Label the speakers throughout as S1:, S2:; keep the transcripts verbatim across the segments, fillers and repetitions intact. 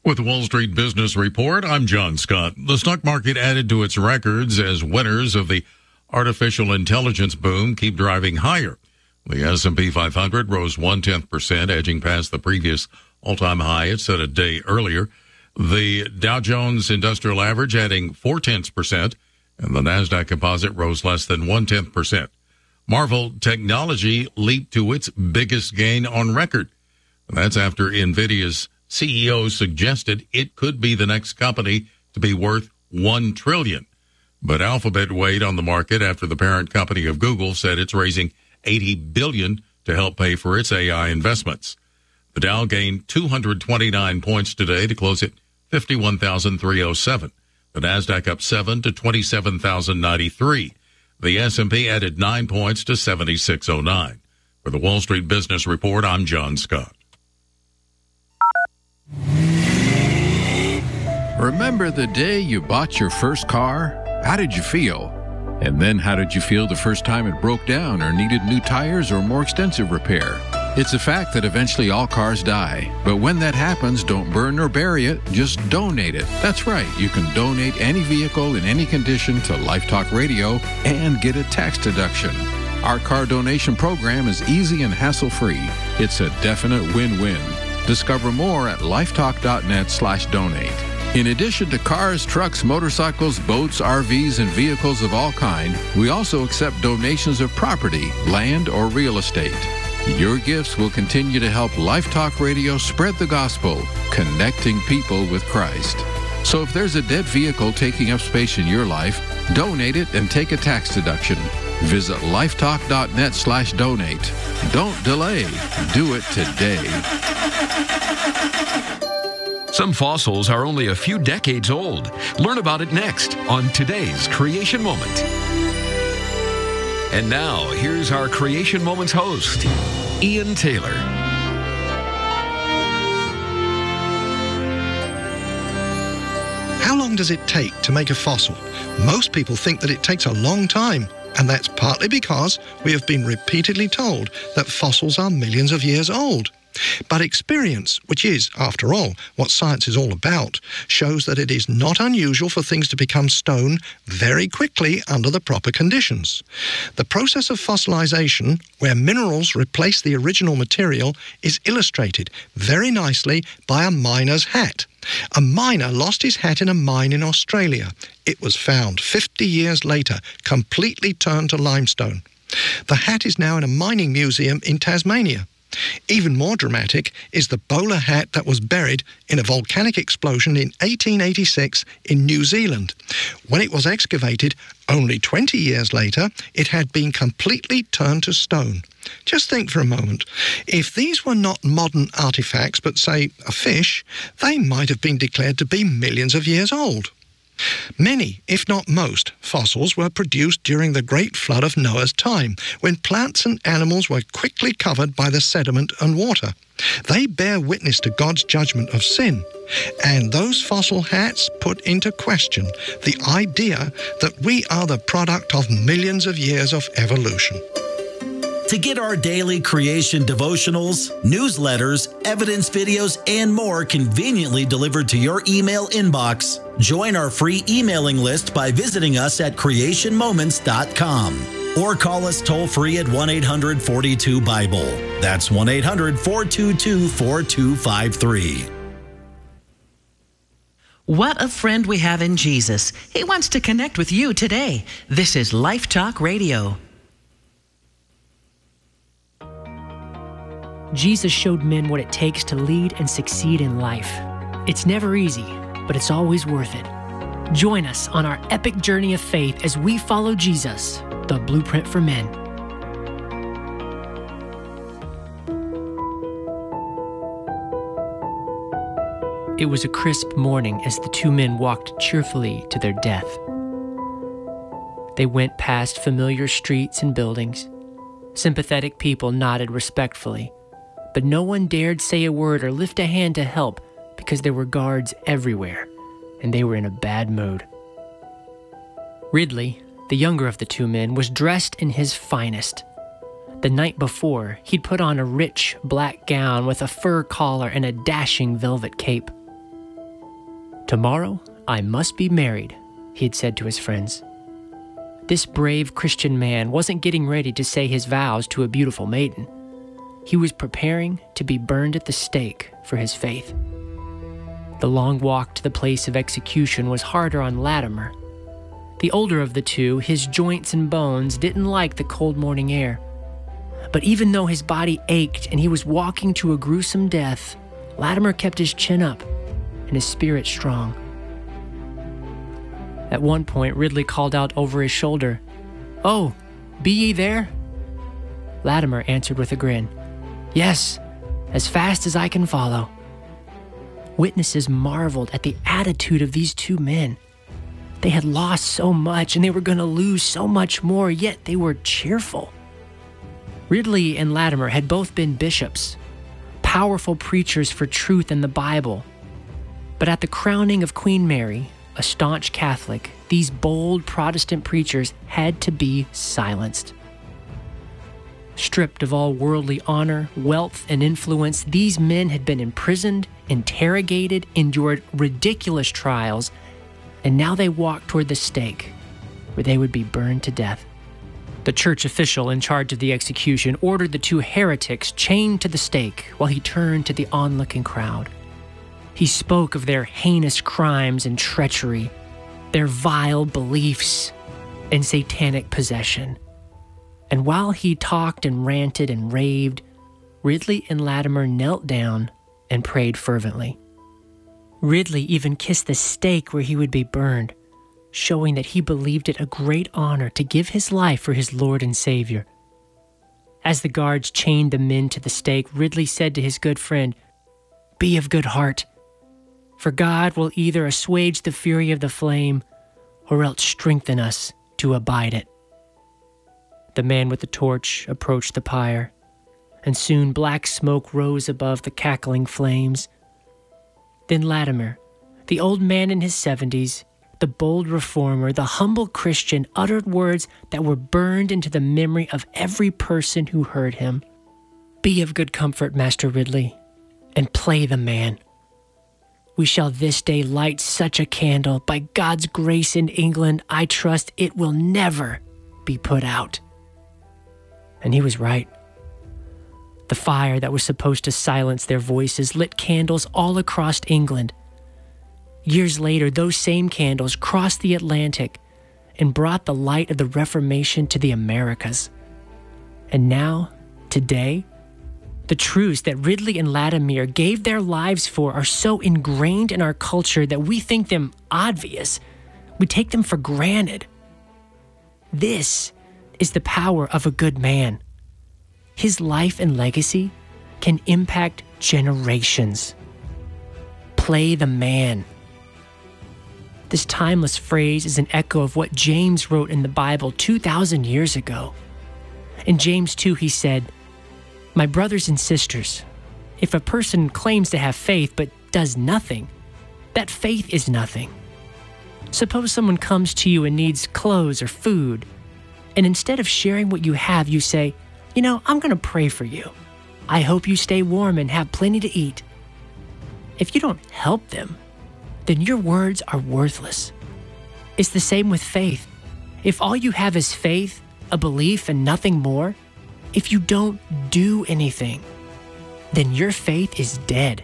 S1: With the Wall Street Business Report, I'm John Scott. The stock market added to its records as winners of the artificial intelligence boom keep driving higher. The S and P five hundred rose one-tenth percent, edging past the previous all-time high it set a day earlier. The Dow Jones Industrial Average adding four-tenths percent, and the NASDAQ Composite rose less than one-tenth percent. Marvell Technology leaped to its biggest gain on record. And that's after NVIDIA's C E O suggested it could be the next company to be worth one trillion dollars. But Alphabet weighed on the market after the parent company of Google said it's raising eighty billion dollars to help pay for its A I investments. The Dow gained two hundred twenty-nine points today to close at fifty-one thousand three hundred seven. The NASDAQ up seven to twenty-seven thousand ninety-three. The S and P added nine points to seventy-six oh nine. For the Wall Street Business Report, I'm John Scott.
S2: Remember the day you bought your first car? How did you feel? And then how did you feel the first time it broke down or needed new tires or more extensive repair? It's a fact that eventually all cars die. But when that happens, don't burn or bury it, just donate it. That's right, you can donate any vehicle in any condition to Life Talk Radio and get a tax deduction. Our car donation program is easy and hassle-free. It's a definite win-win. Discover more at lifetalk.net slash donate. In addition to cars, trucks, motorcycles, boats, R Vs, and vehicles of all kind, we also accept donations of property, land, or real estate. Your gifts will continue to help Life Talk Radio spread the gospel, connecting people with Christ. So if there's a dead vehicle taking up space in your life, donate it and take a tax deduction. Visit lifetalk.net slash donate. Don't delay. Do it today.
S3: Some fossils are only a few decades old. Learn about it next on today's Creation Moment. And now, here's our Creation Moments host, Ian Taylor.
S4: How long does it take to make a fossil? Most people think that it takes a long time, and that's partly because we have been repeatedly told that fossils are millions of years old. But experience, which is, after all, what science is all about, shows that it is not unusual for things to become stone very quickly under the proper conditions. The process of fossilization, where minerals replace the original material, is illustrated very nicely by a miner's hat. A miner lost his hat in a mine in Australia. It was found fifty years later, completely turned to limestone. The hat is now in a mining museum in Tasmania. Even more dramatic is the bowler hat that was buried in a volcanic explosion in eighteen eighty-six in New Zealand. When it was excavated, only twenty years later, it had been completely turned to stone. Just think for a moment. If these were not modern artifacts, but say a fish, they might have been declared to be millions of years old. Many, if not most, fossils were produced during the great flood of Noah's time, when plants and animals were quickly covered by the sediment and water. They bear witness to God's judgment of sin, and those fossil hats put into question the idea that we are the product of millions of years of evolution.
S5: To get our daily creation devotionals, newsletters, evidence videos, and more conveniently delivered to your email inbox, join our free emailing list by visiting us at creation moments dot com or call us toll-free at one eight hundred four two Bible. That's one eight hundred four two two four two five three.
S6: What a friend we have in Jesus. He wants to connect with you today. This is Life Talk Radio.
S7: Jesus showed men what it takes to lead and succeed in life. It's never easy, but it's always worth it. Join us on our epic journey of faith as we follow Jesus, the blueprint for men. It was a crisp morning as the two men walked cheerfully to their death. They went past familiar streets and buildings. Sympathetic people nodded respectfully, but no one dared say a word or lift a hand to help because there were guards everywhere, and they were in a bad mood. Ridley, the younger of the two men, was dressed in his finest. The night before, he'd put on a rich black gown with a fur collar and a dashing velvet cape. Tomorrow, I must be married, he had said to his friends. This brave Christian man wasn't getting ready to say his vows to a beautiful maiden. He was preparing to be burned at the stake for his faith. The long walk to the place of execution was harder on Latimer. The older of the two, his joints and bones didn't like the cold morning air. But even though his body ached and he was walking to a gruesome death, Latimer kept his chin up and his spirit strong. At one point, Ridley called out over his shoulder, "Oh, be ye there?" Latimer answered with a grin, "Yes, as fast as I can follow." Witnesses marveled at the attitude of these two men. They had lost so much and they were going to lose so much more, yet they were cheerful. Ridley and Latimer had both been bishops, powerful preachers for truth in the Bible. But at the crowning of Queen Mary, a staunch Catholic, these bold Protestant preachers had to be silenced. Stripped of all worldly honor, wealth, and influence, these men had been imprisoned, interrogated, endured ridiculous trials, and now they walked toward the stake, where they would be burned to death. The church official in charge of the execution ordered the two heretics chained to the stake while he turned to the onlooking crowd. He spoke of their heinous crimes and treachery, their vile beliefs and satanic possession. And while he talked and ranted and raved, Ridley and Latimer knelt down and prayed fervently. Ridley even kissed the stake where he would be burned, showing that he believed it a great honor to give his life for his Lord and Savior. As the guards chained the men to the stake, Ridley said to his good friend, "Be of good heart, for God will either assuage the fury of the flame or else strengthen us to abide it." The man with the torch approached the pyre, and soon black smoke rose above the cackling flames. Then Latimer, the old man in his seventies, the bold reformer, the humble Christian, uttered words that were burned into the memory of every person who heard him. "Be of good comfort, Master Ridley, and play the man. We shall this day light such a candle. By God's grace in England, I trust it will never be put out." And he was right. The fire that was supposed to silence their voices lit candles all across England. Years later, those same candles crossed the Atlantic and brought the light of the Reformation to the Americas. And now, today, the truths that Ridley and Latimer gave their lives for are so ingrained in our culture that we think them obvious. We take them for granted. This is the power of a good man. His life and legacy can impact generations. Play the man. This timeless phrase is an echo of what James wrote in the Bible two thousand years ago. In James two, he said, "My brothers and sisters, if a person claims to have faith but does nothing, that faith is nothing. Suppose someone comes to you and needs clothes or food, and instead of sharing what you have, you say, 'You know, I'm going to pray for you. I hope you stay warm and have plenty to eat.' If you don't help them, then your words are worthless. It's the same with faith. If all you have is faith, a belief, and nothing more, if you don't do anything, then your faith is dead."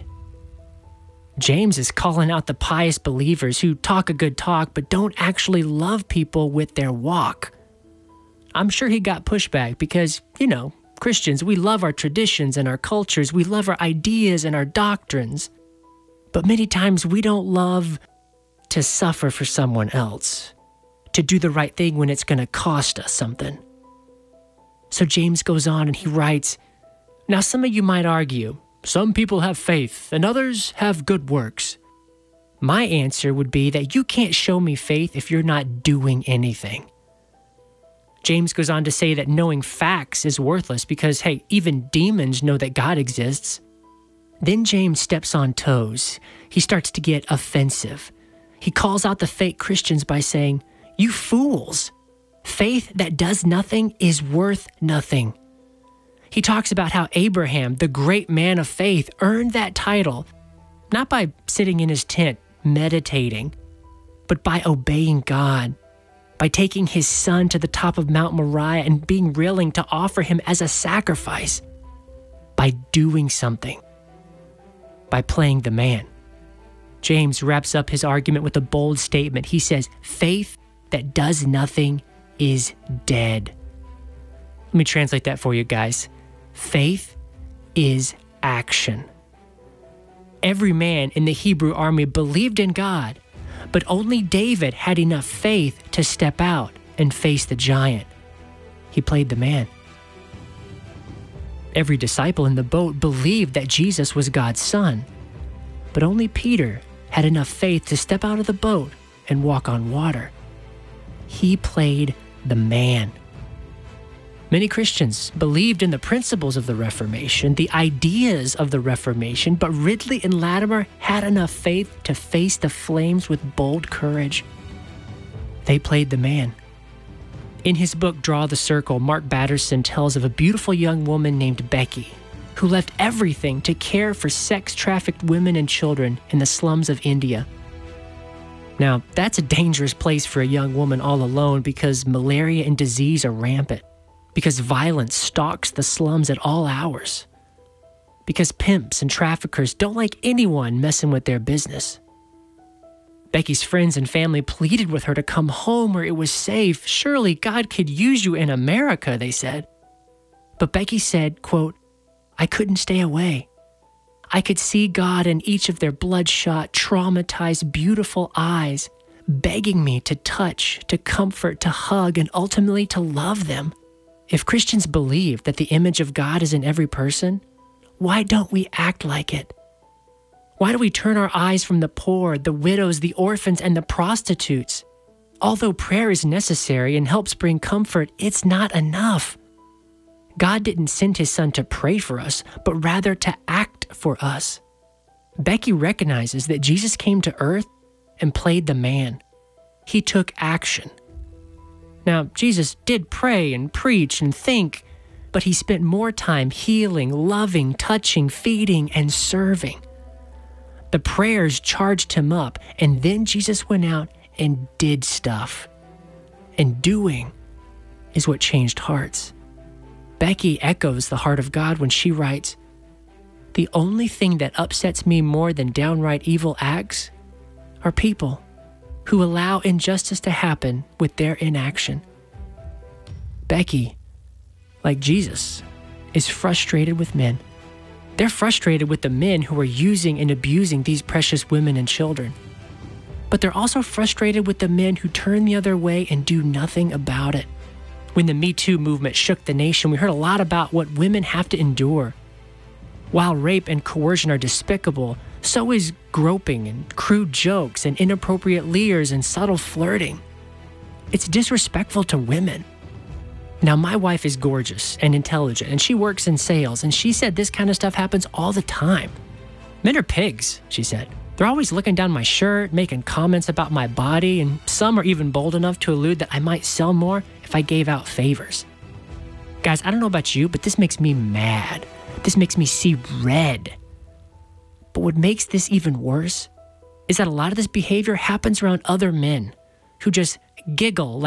S7: James is calling out the pious believers who talk a good talk but don't actually love people with their walk. I'm sure he got pushback because, you know, Christians, we love our traditions and our cultures. We love our ideas and our doctrines. But many times we don't love to suffer for someone else, to do the right thing when it's going to cost us something. So James goes on and he writes, "Now some of you might argue, some people have faith and others have good works. My answer would be that you can't show me faith if you're not doing anything." James goes on to say that knowing facts is worthless because, hey, even demons know that God exists. Then James steps on toes. He starts to get offensive. He calls out the fake Christians by saying, "You fools! Faith that does nothing is worth nothing." He talks about how Abraham, the great man of faith, earned that title, not by sitting in his tent meditating, but by obeying God, by taking his son to the top of Mount Moriah and being willing to offer him as a sacrifice, by doing something, by playing the man. James wraps up his argument with a bold statement. He says, faith that does nothing is dead. Let me translate that for you guys. Faith is action. Every man in the Hebrew army believed in God, but only David had enough faith to step out and face the giant. He played the man. Every disciple in the boat believed that Jesus was God's son, but only Peter had enough faith to step out of the boat and walk on water. He played the man. Many Christians believed in the principles of the Reformation, the ideas of the Reformation, but Ridley and Latimer had enough faith to face the flames with bold courage. They played the man. In his book, Draw the Circle, Mark Batterson tells of a beautiful young woman named Becky who left everything to care for sex-trafficked women and children in the slums of India. Now, that's a dangerous place for a young woman all alone because malaria and disease are rampant, because violence stalks the slums at all hours, because pimps and traffickers don't like anyone messing with their business. Becky's friends and family pleaded with her to come home where it was safe. Surely God could use you in America, they said. But Becky said, quote, I couldn't stay away. I could see God in each of their bloodshot, traumatized, beautiful eyes, begging me to touch, to comfort, to hug, and ultimately to love them. If Christians believe that the image of God is in every person, why don't we act like it? Why do we turn our eyes from the poor, the widows, the orphans, and the prostitutes? Although prayer is necessary and helps bring comfort, it's not enough. God didn't send his son to pray for us, but rather to act for us. Becky recognizes that Jesus came to earth and played the man. He took action. Now, Jesus did pray and preach and think, but he spent more time healing, loving, touching, feeding, and serving. The prayers charged him up, and then Jesus went out and did stuff. And doing is what changed hearts. Becky echoes the heart of God when she writes, the only thing that upsets me more than downright evil acts are people who allow injustice to happen with their inaction. Becky, like Jesus, is frustrated with men. They're frustrated with the men who are using and abusing these precious women and children. But they're also frustrated with the men who turn the other way and do nothing about it. When the Me Too movement shook the nation, we heard a lot about what women have to endure. While rape and coercion are despicable, so is groping and crude jokes and inappropriate leers and subtle flirting. It's disrespectful to women. Now, my wife is gorgeous and intelligent, and she works in sales, and she said this kind of stuff happens all the time. Men are pigs, she said. They're always looking down my shirt, making comments about my body, and some are even bold enough to allude that I might sell more if I gave out favors. Guys, I don't know about you, but this makes me mad. This makes me see red. But what makes this even worse is that a lot of this behavior happens around other men who just giggle like